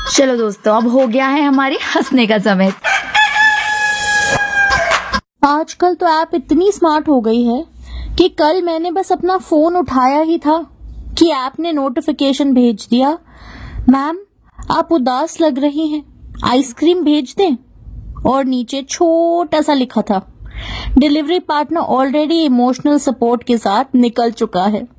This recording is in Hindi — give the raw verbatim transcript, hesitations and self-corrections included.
चलो दोस्तों, अब हो गया है हमारे हंसने का समय। आजकल तो ऐप इतनी स्मार्ट हो गई है कि कल मैंने बस अपना फोन उठाया ही था कि ऐप ने नोटिफिकेशन भेज दिया, मैम आप उदास लग रही हैं, आइसक्रीम भेज दें। और नीचे छोटा सा लिखा था, delivery partner already emotional support के साथ निकल चुका है।